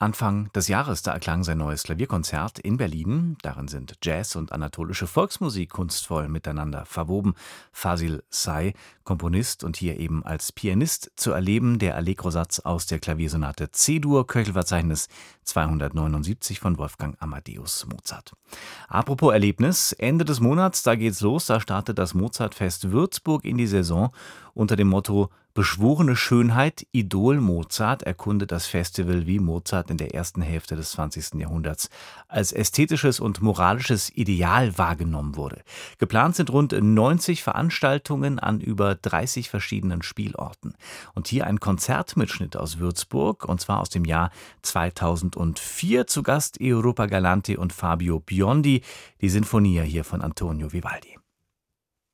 Anfang des Jahres, da erklang sein neues Klavierkonzert in Berlin. Darin sind Jazz und anatolische Volksmusik kunstvoll miteinander verwoben. Fazil Say, Komponist und hier eben als Pianist zu erleben, der Allegro-Satz aus der Klaviersonate C-Dur, Köchelverzeichnis 279 von Wolfgang Amadeus Mozart. Apropos Erlebnis, Ende des Monats, da geht's los, da startet das Mozartfest Würzburg in die Saison unter dem Motto Beschworene Schönheit, Idol Mozart erkundet das Festival, wie Mozart in der ersten Hälfte des 20. Jahrhunderts als ästhetisches und moralisches Ideal wahrgenommen wurde. Geplant sind rund 90 Veranstaltungen an über 30 verschiedenen Spielorten. Und hier ein Konzertmitschnitt aus Würzburg, und zwar aus dem Jahr 2004. Zu Gast Europa Galanti und Fabio Biondi, die Sinfonia hier von Antonio Vivaldi.